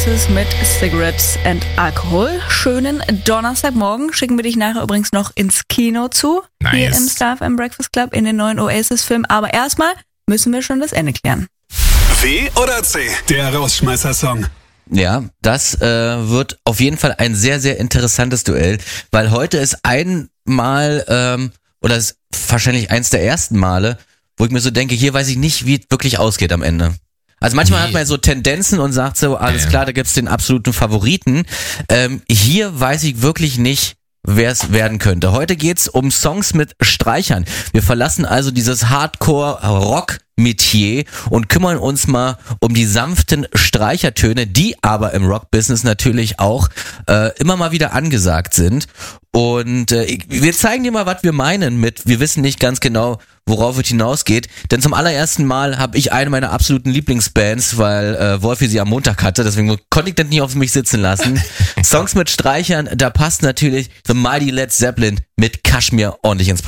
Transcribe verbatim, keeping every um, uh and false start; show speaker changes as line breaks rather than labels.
Oasis mit Cigarettes and Alcohol. Schönen Donnerstagmorgen. Schicken wir dich nachher übrigens noch ins Kino zu.
Nice.
Hier im Star F M Breakfast Club in den neuen Oasis-Film. Aber erstmal müssen wir schon das Ende klären.
W oder C, der Rausschmeißer-Song?
Ja, das äh, wird auf jeden Fall ein sehr, sehr interessantes Duell, weil heute ist einmal, ähm, oder ist wahrscheinlich eins der ersten Male, wo ich mir so denke, hier weiß ich nicht, wie es wirklich ausgeht am Ende. Also manchmal nee. hat man ja so Tendenzen und sagt so, alles klar, da gibt's den absoluten Favoriten. Ähm, hier weiß ich wirklich nicht, wer es werden könnte. Heute geht's um Songs mit Streichern. Wir verlassen also dieses Hardcore-Rock-Metier und kümmern uns mal um die sanften Streichertöne, die aber im Rock-Business natürlich auch äh, immer mal wieder angesagt sind. Und äh, wir zeigen dir mal, was wir meinen mit, wir wissen nicht ganz genau, worauf es hinausgeht. Denn zum allerersten Mal habe ich eine meiner absoluten Lieblingsbands, weil äh, Wolfi sie am Montag hatte, deswegen konnte ich das nicht auf mich sitzen lassen. Songs mit Streichern, da passt natürlich The Mighty Led Zeppelin mit Kashmir ordentlich ins